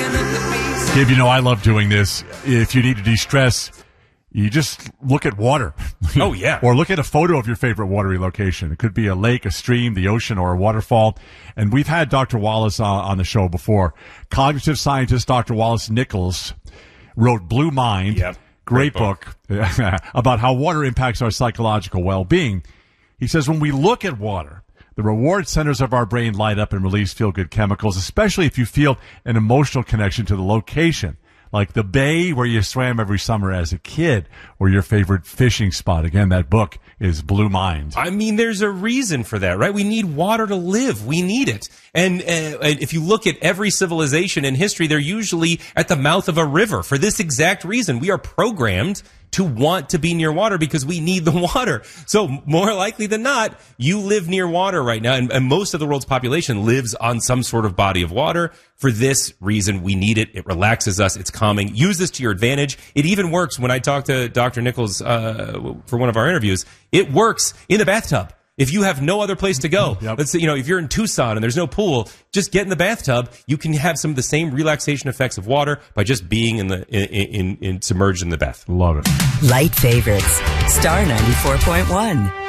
Dave, I love doing this. If you need to de-stress, you just look at water. Oh, yeah. Or look at a photo of your favorite watery location. It could be a lake, a stream, the ocean, or a waterfall. And we've had Dr. Wallace on the show before. Cognitive scientist Dr. Wallace Nichols wrote Blue Mind. Yep. Great book about how water impacts our psychological well-being. He says when we look at water, the reward centers of our brain light up and release feel-good chemicals, especially if you feel an emotional connection to the location, like the bay where you swam every summer as a kid, or your favorite fishing spot. Again, that book is Blue Mind. I mean, there's a reason for that, right? We need water to live. We need it. And if you look at every civilization in history, they're usually at the mouth of a river for this exact reason. We are programmed to want to be near water because we need the water. So more likely than not, you live near water right now. And most of the world's population lives on some sort of body of water. For this reason, we need it. It relaxes us. It's calming. Use this to your advantage. It even works when I talked to Dr. Nichols for one of our interviews. It works in the bathtub. If you have no other place to go, let's say, if you're in Tucson and there's no pool, just get in the bathtub. You can have some of the same relaxation effects of water by just being in submerged in the bath. Love it. Light favorites. Star 94.1.